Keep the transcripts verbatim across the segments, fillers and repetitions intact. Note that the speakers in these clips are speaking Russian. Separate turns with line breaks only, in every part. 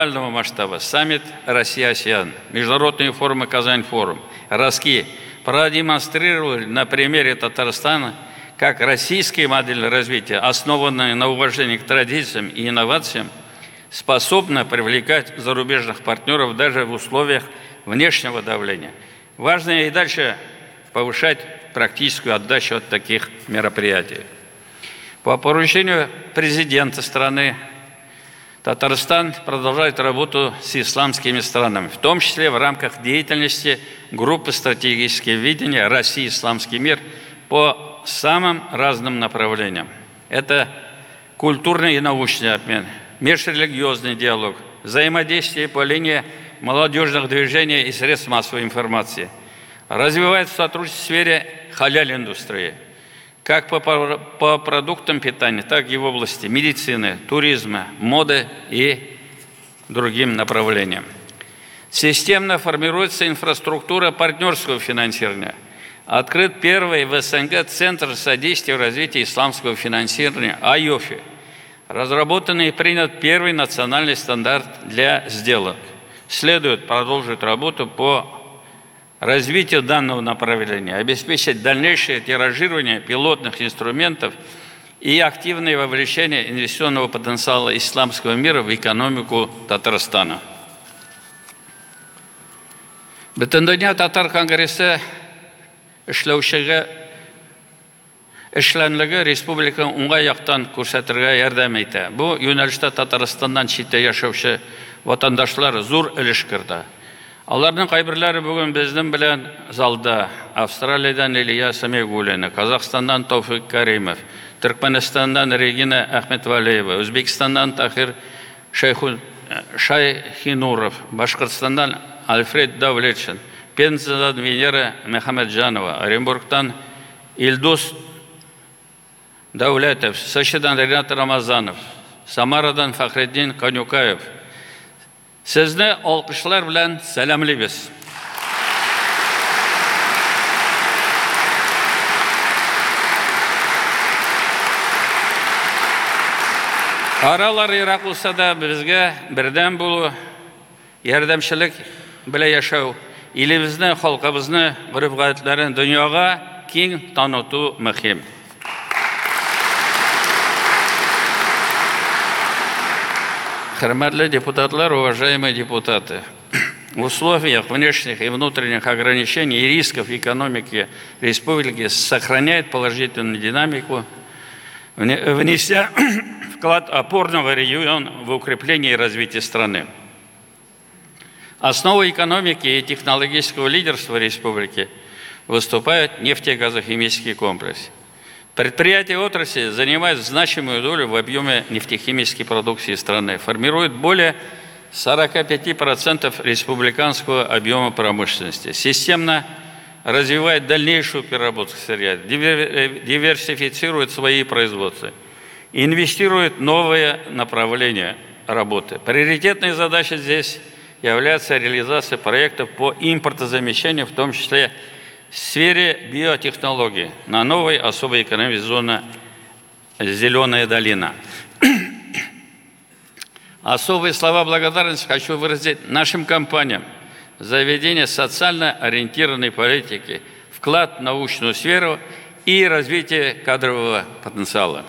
масштаба саммит Россия-АСЕАН, международные форумы Казань-форум, РАСКИ продемонстрировали на примере Татарстана, как российская модель развития, основанная на уважении к традициям и инновациям, способна привлекать зарубежных партнеров даже в условиях внешнего давления. Важно и дальше повышать практическую отдачу от таких мероприятий. По поручению президента страны Татарстан продолжает работу с исламскими странами, в том числе в рамках деятельности группы стратегического видения «Россия. Исламский мир» по самым разным направлениям. Это культурный и научный обмен, межрелигиозный диалог, взаимодействие по линии молодежных движений и средств массовой информации. Развивается сотрудничество в сфере халяль-индустрии, как по, по продуктам питания, так и в области медицины, туризма, моды и другим направлениям. Системно формируется инфраструктура партнерского финансирования. Открыт первый в СНГ Центр содействия развитию исламского финансирования АЙОФИ. Разработанный и принят первый национальный стандарт для сделок. Следует продолжить работу по развитию данного направления, обеспечить дальнейшее тиражирование пилотных инструментов и активное вовлечение инвестиционного потенциала исламского мира в экономику Татарстана. Бүтін дүния Татар конгрессы эшләүчегә эшләнлеге республика уңай яктан күрсәтергә ярдәм итә. Бу юнәлештә Татарстаннан читтә яшәүче ватандашлар зур өлеш керде. Аларның кайберләре бүген безнең белән залда. Австралиядән Илья Самигуллина, Казахстаннан Тауфик Каримов, Түркменстаннан Регина Ахметвалиева, Өзбекстаннан Тахир Шайхинуров, Башкортстаннан Альфред Давлетшин, Пензадан Венера Мехамеджанова, Оренбургтан Ильдус Даулетов, Сочидан Ренат Рамазанов, Самарадан Фахреддин Конюкаев. Сезне алкышлар белән сәламлыйбыз. Аралар ерак булса да безгә бердәм булу, ярдәмчелек белән яшәү, илебезне, халкыбызны, гореф-гадәтләрен дөньяга киң таныту мөһим. Хөрмәтле депутатлар, уважаемые депутаты, в условиях внешних и внутренних ограничений и рисков экономики республики сохраняет положительную динамику, внеся вклад опорного региона в укрепление и развитие страны. Основой экономики и технологического лидерства республики выступает нефтегазохимический комплекс. Предприятия отрасли занимают значимую долю в объеме нефтехимической продукции страны, формируют более сорока пяти процентов республиканского объема промышленности, системно развивает дальнейшую переработку сырья, диверсифицирует свои производства, инвестирует в новые направления работы. Приоритетной задачей здесь является реализация проектов по импортозамещению, в том числе в сфере биотехнологий на новой особой экономической зоне «Зеленая долина». Особые слова благодарности хочу выразить нашим компаниям за ведение социально ориентированной политики, вклад в научную сферу и развитие кадрового потенциала.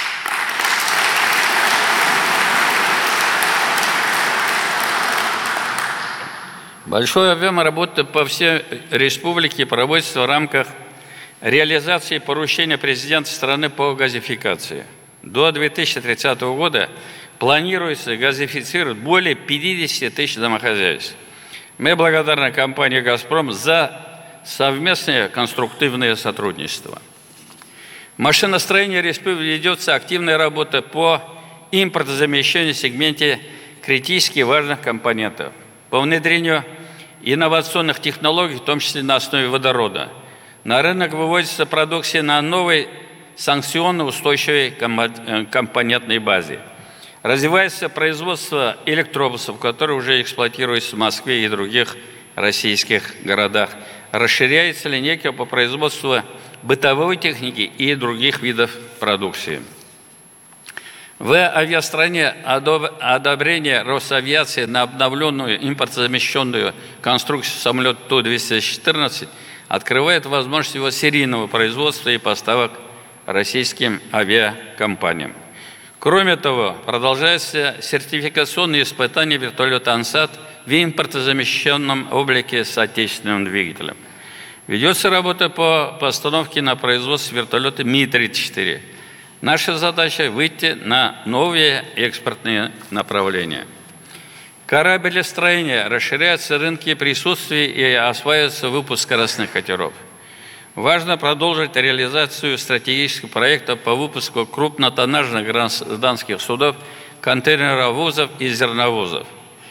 Большой объем работы по всей республике проводится в рамках реализации поручения президента страны по газификации. До две тысячи тридцатого года планируется газифицировать более пятидесяти тысяч домохозяйств. Мы благодарны компании «Газпром» за совместное конструктивное сотрудничество. В машиностроении республики ведется активная работа по импортозамещению в сегменте критически важных компонентов, по внедрению инновационных технологий, в том числе на основе водорода. На рынок выводится продукция на новой санкционно-устойчивой компонентной базе. Развивается производство электробусов, которые уже эксплуатируются в Москве и других российских городах. Расширяется линейка по производству бытовой техники и других видов продукции. В авиастране одобрение Росавиации на обновленную импортозамещенную конструкцию самолета Ту двести четырнадцать открывает возможность его серийного производства и поставок российским авиакомпаниям. Кроме того, продолжаются сертификационные испытания вертолета «Ансат» в импортозамещенном облике с отечественным двигателем. Ведется работа по постановке на производство вертолета Ми тридцать четыре. Наша задача – выйти на новые экспортные направления. Кораблестроение. Расширяются рынки присутствия и осваивается выпуск скоростных катеров. Важно продолжить реализацию стратегических проектов по выпуску крупнотоннажных гражданских судов, контейнеровозов и зерновозов.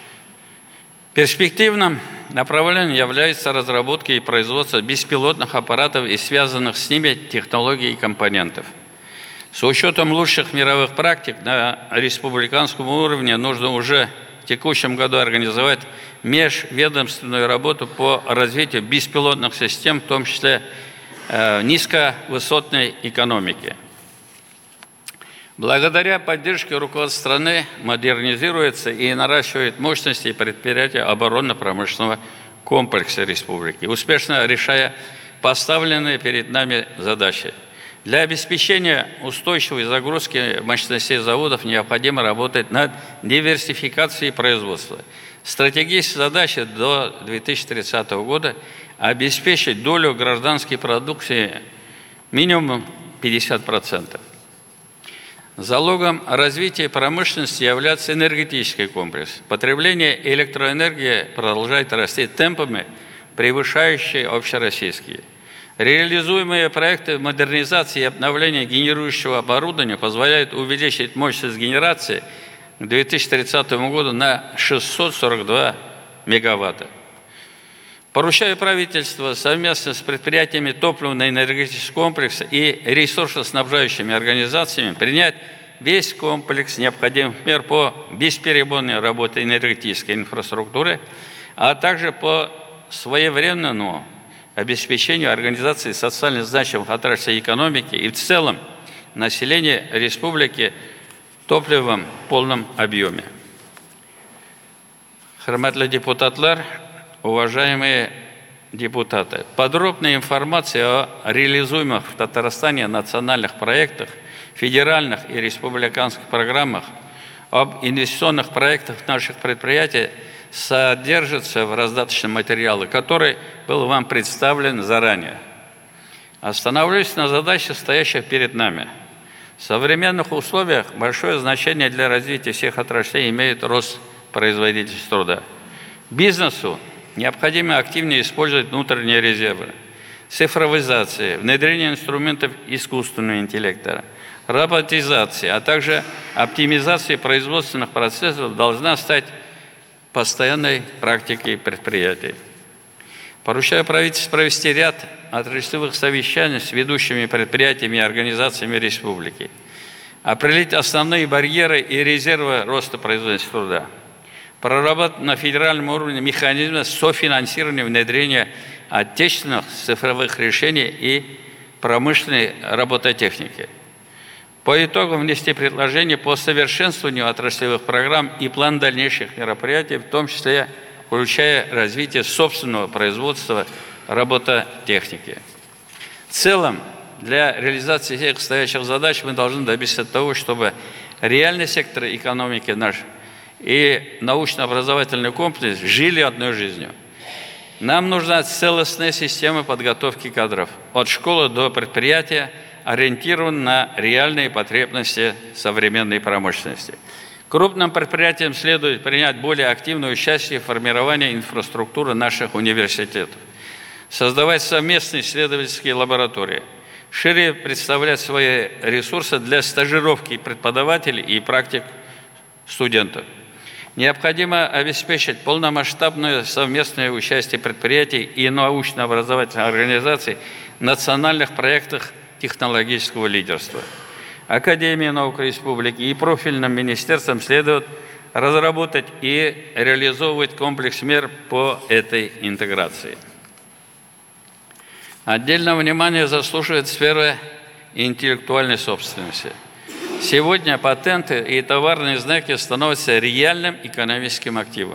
Перспективным направлением является разработка и производство беспилотных аппаратов и связанных с ними технологий и компонентов. С учетом лучших мировых практик на республиканском уровне нужно уже в текущем году организовать межведомственную работу по развитию беспилотных систем, в том числе э, низковысотной экономики. Благодаря поддержке руководства страны модернизируется и наращивает мощности предприятия оборонно-промышленного комплекса республики, успешно решая поставленные перед нами задачи. Для обеспечения устойчивой загрузки мощностей заводов необходимо работать над диверсификацией производства. Стратегическая задача до две тысячи тридцатого года – обеспечить долю гражданской продукции минимум пятьдесят процентов. Залогом развития промышленности является энергетический комплекс. Потребление электроэнергии продолжает расти темпами, превышающие общероссийские. Реализуемые проекты модернизации и обновления генерирующего оборудования позволяют увеличить мощность генерации к две тысячи тридцатому году на шестьсот сорок два мегаватта. Поручаю правительству совместно с предприятиями топливно-энергетического комплекса и ресурсоснабжающими организациями принять весь комплекс необходимых мер по бесперебойной работе энергетической инфраструктуры, а также по своевременному обеспечению организации социально значимых отраслей экономики и в целом населения республики топливом в полном объеме. Хурматлы депутатлар, уважаемые депутаты, подробная информация о реализуемых в Татарстане национальных проектах, федеральных и республиканских программах, об инвестиционных проектах наших предприятий содержится в раздаточном материале, который был вам представлен заранее. Остановлюсь на задаче, стоящей перед нами. В современных условиях большое значение для развития всех отраслей имеет рост производительности труда. Бизнесу необходимо активнее использовать внутренние резервы. Цифровизация, внедрение инструментов искусственного интеллекта, роботизация, а также оптимизация производственных процессов должна стать постоянной практикой предприятий. Поручаю правительству провести ряд отраслевых совещаний с ведущими предприятиями и организациями республики, определить основные барьеры и резервы роста производительности труда, проработать на федеральном уровне механизмы софинансирования внедрения отечественных цифровых решений и промышленной робототехники. По итогам внести предложения по совершенствованию отраслевых программ и план дальнейших мероприятий, в том числе включая развитие собственного производства робототехники. В целом, для реализации всех стоящих задач мы должны добиться того, чтобы реальный сектор экономики наш и научно-образовательный комплекс жили одной жизнью. Нам нужна целостная система подготовки кадров от школы до предприятия, ориентирован на реальные потребности современной промышленности. Крупным предприятиям следует принять более активное участие в формировании инфраструктуры наших университетов, создавать совместные исследовательские лаборатории, шире представлять свои ресурсы для стажировки преподавателей и практик студентов. Необходимо обеспечить полномасштабное совместное участие предприятий и научно-образовательных организаций в национальных проектах технологического лидерства. Академия наук Республики и профильным министерствам следует разработать и реализовывать комплекс мер по этой интеграции. Отдельное внимание заслуживает сфера интеллектуальной собственности. Сегодня патенты и товарные знаки становятся реальным экономическим активом.